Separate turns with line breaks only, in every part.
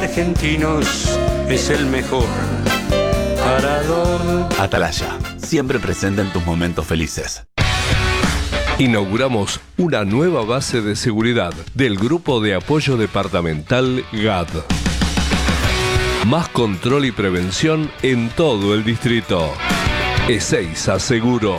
Argentinos es el mejor parador.
Atalaya, siempre presente en tus momentos felices.
Inauguramos una nueva base de seguridad del Grupo de Apoyo Departamental GAD. Más control y prevención en todo el distrito. Ezeiza Seguro.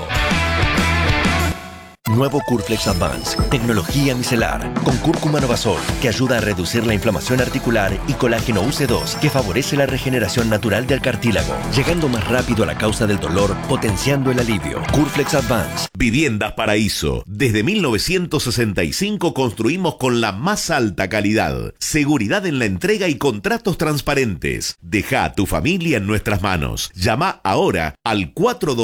Nuevo Curflex Advance, tecnología micelar, con cúrcuma novasol, que ayuda a reducir la inflamación articular, y colágeno UC2, que favorece la regeneración natural del cartílago, llegando más rápido a la causa del dolor, potenciando el alivio. Curflex Advance.
Viviendas Paraíso. Desde 1965 construimos con la más alta calidad, seguridad en la entrega y contratos transparentes. Deja a tu familia en nuestras manos. Llama ahora al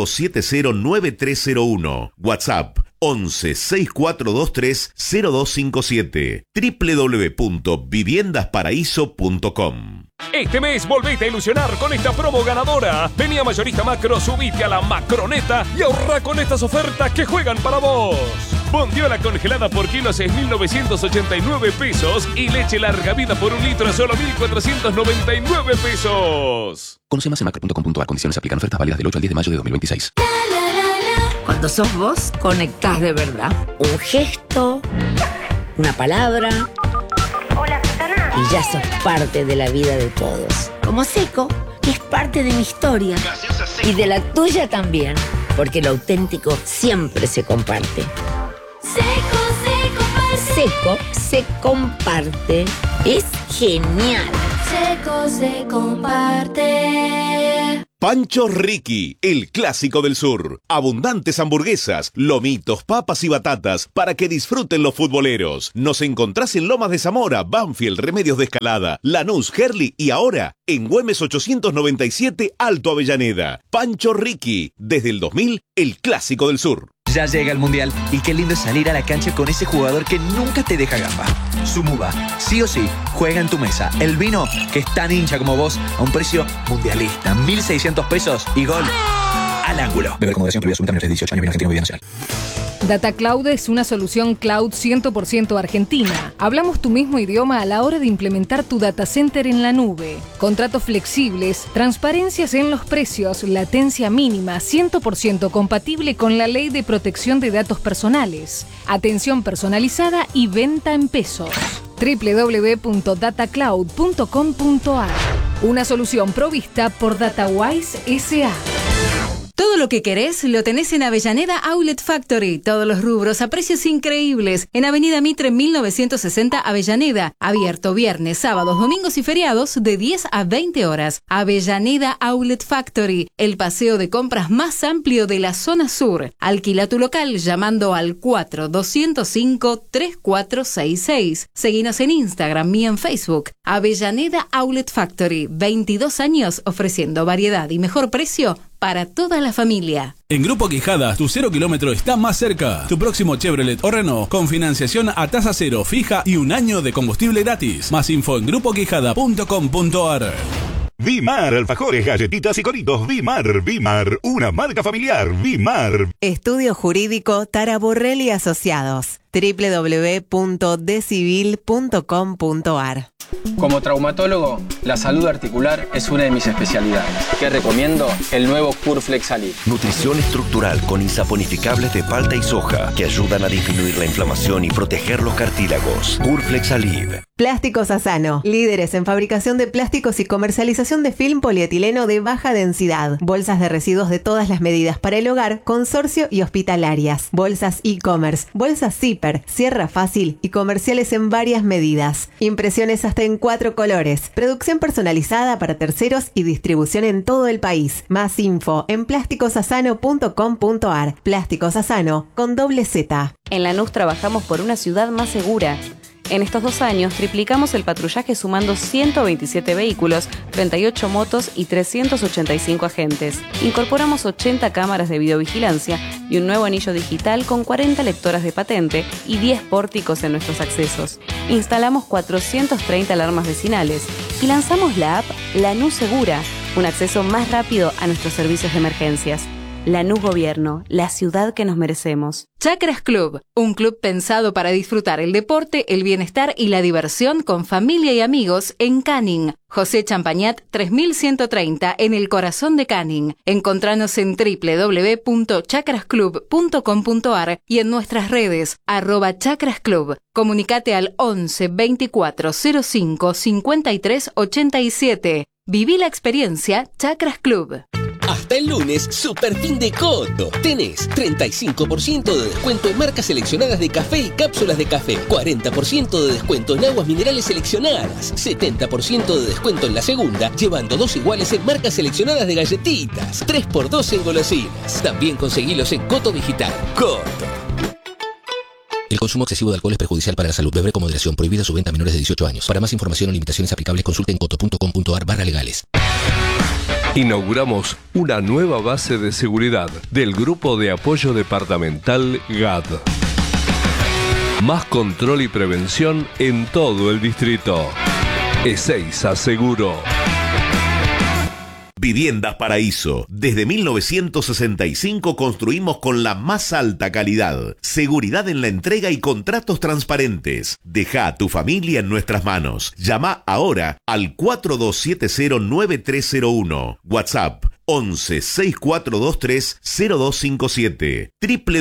4270-9301. WhatsApp 11 6423 0257. www.viviendasparaíso.com.
Este mes volvete a ilusionar con esta promo ganadora. Vení a Mayorista Macro, subite a la Macroneta y ahorra con estas ofertas que juegan para vos. Bondiola congelada por kilo a 6.989 pesos y leche larga vida por un litro a solo 1.499 pesos.
Conoce más en macro.com.ar. Condiciones aplican. Ofertas válidas del 8 al 10 de mayo de 2026.
Cuando sos vos, conectás de verdad. Un gesto, una palabra. Hola, Susana. Y ya sos parte de la vida de todos. Como Seco, que es parte de mi historia. Y de la tuya también. Porque lo auténtico siempre se comparte. Seco se comparte. Seco se comparte. Es genial.
Seco se comparte.
Pancho Ricky, el clásico del sur. Abundantes hamburguesas, lomitos, papas y batatas para que disfruten los futboleros. Nos encontrás en Lomas de Zamora, Banfield, Remedios de Escalada, Lanús, Herli y ahora en Güemes 897, Alto Avellaneda. Pancho Ricky, desde el 2000, el clásico del sur.
Ya llega el Mundial y qué lindo es salir a la cancha con ese jugador que nunca te deja gamba. Sumuba, sí o sí, juega en tu mesa. El vino, que es tan hincha como vos, a un precio mundialista. 1.600 pesos y gol al ángulo. Beber con moderación, prohibida absolutamente de 18 años, bien argentino, bien nacional.
DataCloud es una solución cloud 100% argentina. Hablamos tu mismo idioma a la hora de implementar tu data center en la nube. Contratos flexibles, transparencias en los precios, latencia mínima, 100% compatible con la Ley de Protección de Datos Personales. Atención personalizada y venta en pesos. www.datacloud.com.ar. Una solución provista por DataWise S.A.
Todo lo que querés lo tenés en Avellaneda Outlet Factory. Todos los rubros a precios increíbles. En Avenida Mitre 1960 Avellaneda. Abierto viernes, sábados, domingos y feriados de 10 a 20 horas. Avellaneda Outlet Factory. El paseo de compras más amplio de la zona sur. Alquila tu local llamando al 4205-3466. Seguinos en Instagram y en Facebook. Avellaneda Outlet Factory. 22 años ofreciendo variedad y mejor precio para toda la familia.
En Grupo Quijadas, tu 0 kilómetro está más cerca. Tu próximo Chevrolet o Renault con financiación a tasa cero fija y un año de combustible gratis. Más info en grupoquijada.com.ar.
Vimar, alfajores, galletitas y coritos. Vimar, una marca familiar. Vimar.
Estudio Jurídico Taraborrelli Asociados. www.decivil.com.ar.
Como traumatólogo, la salud articular es una de mis especialidades. ¿Qué recomiendo? El nuevo Curflex Alib.
Nutrición estructural con insaponificables de palta y soja que ayudan a disminuir la inflamación y proteger los cartílagos. Curflex Alib.
Plásticos Asano, líderes en fabricación de plásticos y comercialización de film polietileno de baja densidad. Bolsas de residuos de todas las medidas para el hogar, consorcio y hospitalarias. Bolsas e-commerce, bolsas zipper, cierra fácil y comerciales en varias medidas. Impresiones hasta en 4 colores. Producción personalizada para terceros y distribución en todo el país. Más info en plásticosasano.com.ar. Plásticos Asano con doble Z.
En Lanús trabajamos por una ciudad más segura. En estos 2 años triplicamos el patrullaje sumando 127 vehículos, 38 motos y 385 agentes. Incorporamos 80 cámaras de videovigilancia y un nuevo anillo digital con 40 lectoras de patente y 10 pórticos en nuestros accesos. Instalamos 430 alarmas vecinales y lanzamos la app Lanús Segura, un acceso más rápido a nuestros servicios de emergencias. Lanús Gobierno, la ciudad que nos merecemos.
Chakras Club, un club pensado para disfrutar el deporte, el bienestar y la diversión con familia y amigos en Canning. José Champañat 3130 en el corazón de Canning. Encontranos en www.chakrasclub.com.ar y en nuestras redes @chakrasclub. Comunicate al 11 24 05 53 87. Viví la experiencia Chakras Club.
Hasta el lunes, super fin de Coto. Tenés 35% de descuento en marcas seleccionadas de café y cápsulas de café, 40% de descuento en aguas minerales seleccionadas, 70% de descuento en la segunda, llevando 2 iguales en marcas seleccionadas de galletitas, 3x2 en golosinas. También conseguilos en Coto Digital. Coto.
El consumo excesivo de alcohol es perjudicial para la salud. Beber con moderación. Prohibida su venta a menores de 18 años. Para más información o limitaciones aplicables, consulte en coto.com.ar/legales.
Inauguramos una nueva base de seguridad del Grupo de Apoyo Departamental GAD. Más control y prevención en todo el distrito. Ezeiza Seguro.
Viviendas Paraíso. Desde 1965 construimos con la más alta calidad, seguridad en la entrega y contratos transparentes. Deja a tu familia en nuestras manos. Llama ahora al 4270-9301. WhatsApp 11 6423 0257.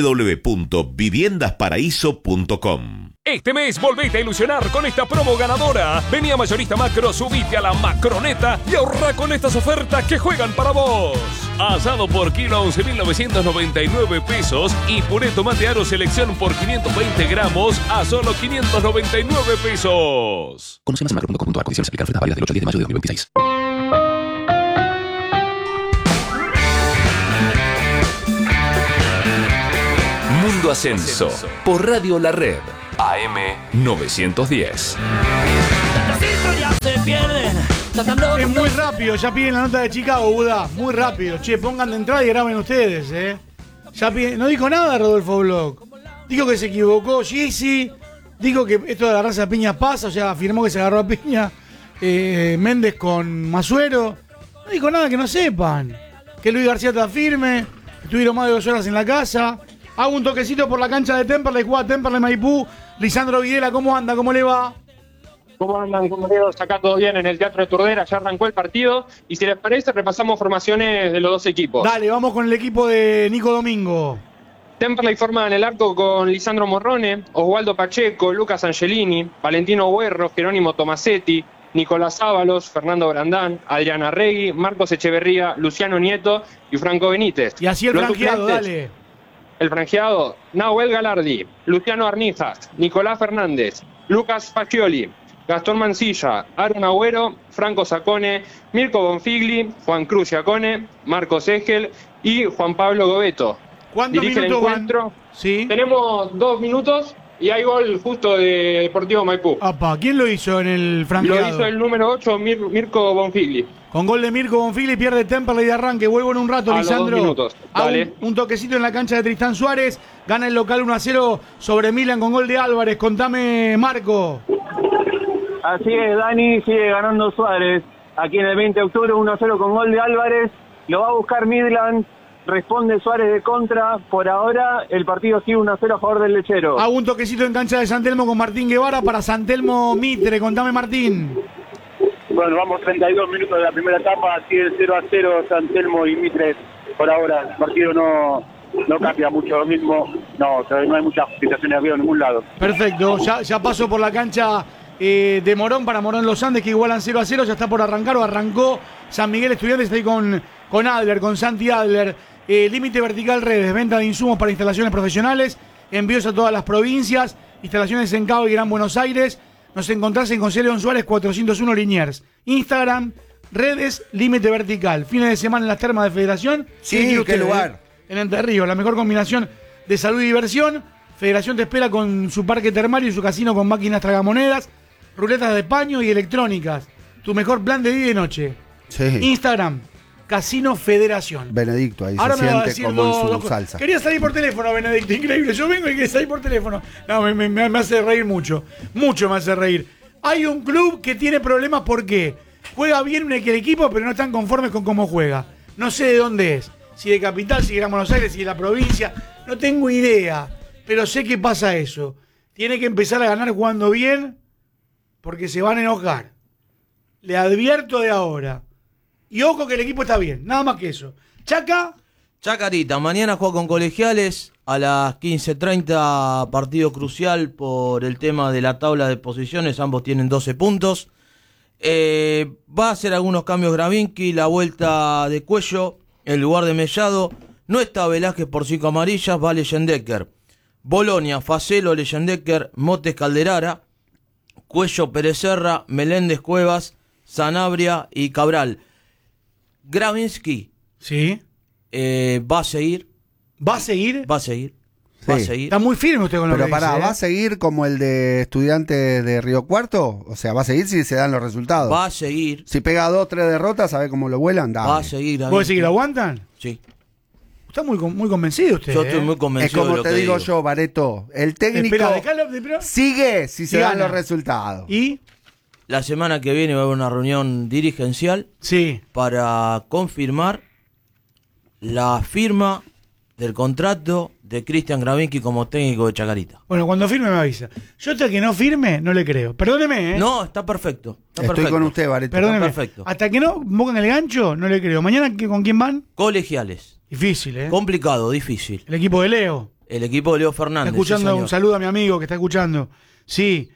www.viviendasparaíso.com.
Este mes volvete a ilusionar con esta promo ganadora. Vení a Mayorista Macro, subite a la Macroneta y ahorra con estas ofertas que juegan para vos. Asado por kilo a 11.999 pesos y puré tomate aro selección por 520 gramos a solo 599 pesos.
Conoce más en macro.com.ar. Condiciones aplican. Ofertas válidas del 8 al 10 de mayo de 2026.
Mundo Ascenso por Radio La Red. AM 910.
Es muy rápido, ya piden la nota de Chicago, Buda. Muy rápido. Che, pongan de entrada y graben ustedes, Ya piden. No dijo nada Rodolfo Bloch. Dijo que se equivocó Gizzi. Dijo que esto de agarrarse a piña pasa, o sea, afirmó que se agarró a piña Méndez con Masuero. No dijo nada que no sepan. Que Luis García está firme. Estuvieron más de 2 horas en la casa. Hago un toquecito por la cancha de Temperley, juega Temperley Maipú. Lisandro Videla, ¿cómo anda? ¿Cómo le va?
¿Cómo andan, compañeros? Acá todo bien en el Teatro de Turdera, ya arrancó el partido. Y si les parece, repasamos formaciones de los dos equipos.
Dale, vamos con el equipo de Nico Domingo.
Temperley forma en el arco con Lisandro Morrone, Oswaldo Pacheco, Lucas Angelini, Valentino Huerro, Jerónimo Tomasetti, Nicolás Ábalos, Fernando Brandán, Adriana Regui, Marcos Echeverría, Luciano Nieto y Franco Benítez.
Y así el franqueado, dale.
El franqueado, Nahuel Galardi, Luciano Arnijas, Nicolás Fernández, Lucas Pacioli, Gastón Mancilla, Aaron Agüero, Franco Sacone, Mirko Bonfigli, Juan Cruz Giacone, Marcos Egel y Juan Pablo Gobeto.
¿Cuántos
dirige
minutos
el encuentro.
Sí.
Tenemos 2 minutos y hay gol justo de Deportivo Maipú.
Apa, ¿quién lo hizo en el franqueado?
Lo hizo el número 8, Mirko Bonfigli.
Con gol de Mirko Bonfigli pierde Temperley de arranque. Vuelvo en un rato, Lisandro.
A los 2 minutos. Dale.
Un toquecito en la cancha de Tristán Suárez. Gana el local 1-0 sobre Milan con gol de Álvarez. Contame, Marco.
Así es, Dani, sigue ganando Suárez. Aquí en el 20 de octubre, 1-0 con gol de Álvarez. Lo va a buscar Midland. Responde Suárez de contra. Por ahora, el partido sigue 1-0 a favor del Lechero.
Hago un toquecito en cancha de San Telmo con Martín Guevara para San Telmo Mitre. Contame, Martín.
Bueno, vamos 32 minutos de la primera etapa. Sigue 0-0 San Telmo y Mitre. Por ahora, el partido no cambia mucho lo mismo. No hay muchas situaciones arriba en ningún lado.
Perfecto. Ya paso por la cancha de Morón para Morón Los Andes, que igualan 0-0. Ya está por arrancar o arrancó San Miguel Estudiantes. Está ahí con Adler, con Santi Adler. Límite Vertical Redes, venta de insumos para instalaciones profesionales, envíos a todas las provincias, instalaciones en Cabo y Gran Buenos Aires. Nos encontrás en José León Suárez 401 Liniers. Instagram, redes, Límite Vertical. Fines de semana en las termas de Federación.
Sí, qué lugar.
En Entre Ríos, la mejor combinación de salud y diversión. Federación te espera con su parque termal y su casino con máquinas tragamonedas, ruletas de paño y electrónicas. Tu mejor plan de día y de noche.
Sí.
Instagram, Casino Federación.
Benedicto ahí
ahora
se
me va a
siente
decir
como en su salsa.
Quería salir por teléfono, Benedicto, increíble. Yo vengo y quería salir por teléfono. No, me hace reír mucho. Mucho me hace reír. Hay un club que tiene problemas porque juega bien el equipo, pero no están conformes con cómo juega. No sé de dónde es. si de capital, si de Gran Buenos Aires, si de la provincia. No tengo idea, pero sé que pasa eso. Tiene que empezar a ganar jugando bien porque se van a enojar. Le advierto de ahora. Y ojo que el equipo está bien, nada más que eso. Chaca.
Chacarita, mañana juega con Colegiales a las 15:30, partido crucial por el tema de la tabla de posiciones, ambos tienen 12 puntos. Va a hacer algunos cambios Gravinski, la vuelta de Cuello, en lugar de Mellado. No está Velázquez por 5 amarillas, va Leyendecker. Bolonia, Facelo, Leyendecker, Motes, Calderara, Cuello, Perecerra, Meléndez, Cuevas, Sanabria y Cabral. Gravinski.
Sí.
Va a seguir.
¿Va a seguir?
Va a seguir.
Sí.
Va a seguir.
Está muy firme usted con lo que dice.
Pero pará, ¿va a seguir como el de Estudiantes de Río Cuarto? O sea, ¿va a seguir si se dan los resultados?
Va a seguir.
Si pega 2, 3 derrotas, ¿sabe cómo lo vuelan? Dale.
Va a seguir.
¿Vos decís que lo aguantan?
Sí.
Está muy convencido usted.
Yo estoy muy convencido.
Es como
de lo
te
que
digo yo, Bareto. El técnico sigue si se dan los resultados.
¿Y?
La semana que viene va a haber una reunión dirigencial para confirmar la firma del contrato de Cristian Gravinski como técnico de Chacarita.
Bueno, cuando firme me avisa. Yo hasta que no firme, no le creo. Perdóneme, ¿eh?
No, está perfecto.
Estoy con usted, Bareto.
Perdóneme.
Está perfecto.
Hasta que no pongan el gancho, no le creo. ¿Mañana con quién van?
Colegiales.
Difícil, ¿eh?
Complicado, difícil.
El equipo de Leo.
El equipo de Leo Fernández.
Está escuchando,
sí,
un saludo a mi amigo que está escuchando. Sí.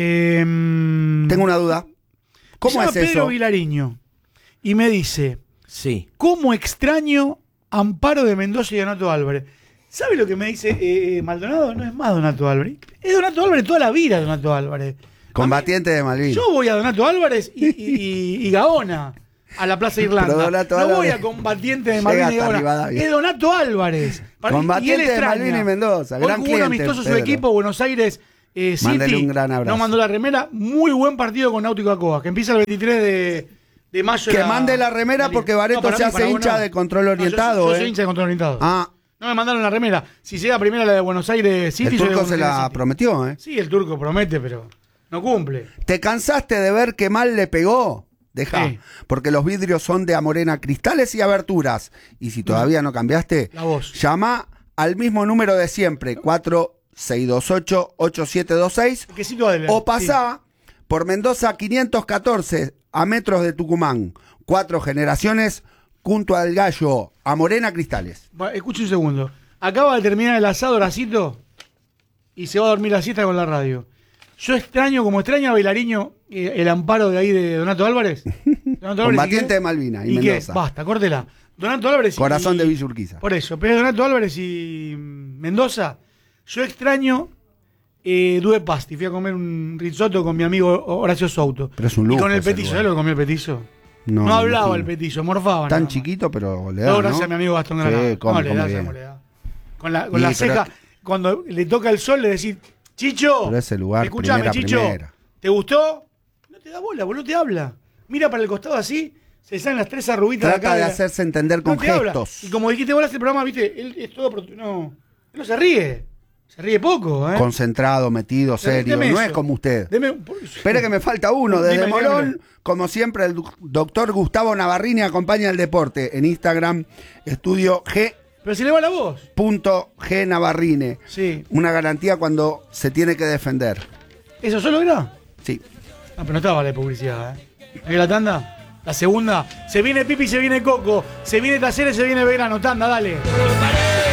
Tengo una duda. ¿Cómo es
Pedro
eso?
Vilariño. Y me dice,
sí.
¿Cómo extraño Amparo de Mendoza y Donato Álvarez? ¿Sabe lo que me dice Maldonado? No es más Donato Álvarez. Es Donato Álvarez toda la vida, Donato Álvarez.
Combatiente de Malvinas.
Yo voy a Donato Álvarez y Gaona a la Plaza Irlanda. No voy a Combatiente de Malvinas y Gaona. Es Donato Álvarez.
Combatiente de Malvinas y Mendoza. Gran
jugó
cliente.
Un amistoso su
Pedro.
equipo, Buenos Aires City.
Mándale un gran abrazo.
No mandó la remera. Muy buen partido con Náutico Acoa, que empieza el 23 de mayo.
Que mande la remera porque Bareto se hace hincha de Control Orientado.
Yo soy hincha de Control Orientado.
Ah.
No me mandaron la remera. Si llega primero la de Buenos Aires City.
El turco se la prometió, ¿eh?
Sí, el turco promete, pero no cumple.
¿Te cansaste de ver qué mal le pegó? Deja, porque los vidrios son de Amorena, cristales y aberturas. Y si todavía no cambiaste, llama al mismo número de siempre, 4628-8726, o pasá por Mendoza 514, a metros de Tucumán. 4 generaciones junto al Gallo, Amorena Cristales.
Escuche un segundo. Acaba de terminar el asado, Horacito, y se va a dormir la siesta con la radio. Yo extraño, como extraño a Vilariño, el amparo de ahí de Donato Álvarez.
Combatiente de Malvinas y Mendoza.
Basta, córtela. Donato Álvarez
Corazón de Villa Urquiza.
Por eso, pero Donato Álvarez y Mendoza, yo extraño Due Pasti. Fui a comer un risotto con mi amigo Horacio Souto.
Pero es un lujo.
Y con el petizo, ¿sabes lo que comió el petizo? No hablaba el petizo, morfaba.
Tan chiquito, pero le da,
no, gracias a mi amigo Gastón Granada.
Sí, come bien.
Con la ceja, cuando le toca el sol, le decís, Chicho,
pero ese lugar,
escuchame, Chicho, ¿te gustó? No te da bola, boludo, te habla. Mira para el costado así, se salen las 3 arruguitas
de acá. Trata de hacerse entender con gestos.
Y como dijiste vos en el programa, viste, él es todo... él no se ríe. Se ríe poco, ¿eh?
Concentrado, metido, serio. No es como usted. Espera que me falta uno. Desde Morón, como siempre, el doctor Gustavo Navarrini acompaña el deporte. En Instagram, estudio G.
Pero si le va la voz.
.G Navarrine.
Sí.
Una garantía cuando se tiene que defender.
¿Eso solo era?
Sí.
Ah, pero no estaba la publicidad, ¿eh? ¿Hay la tanda? La segunda. Se viene Pipi, se viene Coco. Se viene Talleres, se viene Belgrano. Tanda, dale.